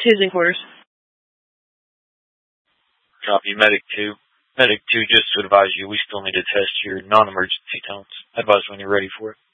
Tasing quarters. Copy, Medic 2. Medic 2, just to advise you, we still need to test your non-emergency tones. Advise when you're ready for it.